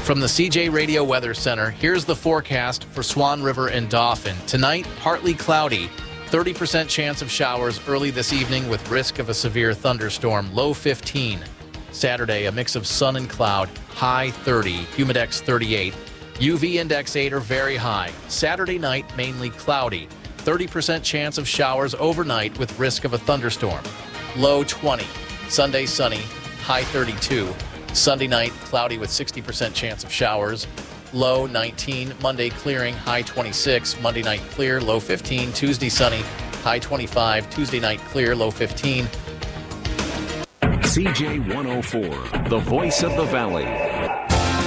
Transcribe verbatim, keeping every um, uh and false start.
From the C J Radio Weather Center, here's the forecast for Swan River and Dauphin. Tonight, partly cloudy. thirty percent chance of showers early this evening with risk of a severe thunderstorm, low fifteen. Saturday, a mix of sun and cloud, high thirty, humidex thirty-eight. U V index eight or very high. Saturday night, mainly cloudy. thirty percent chance of showers overnight with risk of a thunderstorm, low twenty. Sunday, sunny, high thirty-two. Sunday night, cloudy with sixty percent chance of showers, low nineteen. Monday, clearing, high twenty-six. Monday night, clear, low fifteen. Tuesday, sunny, high twenty-five. Tuesday night, clear, low fifteen. C J one oh four, the voice of the Valley.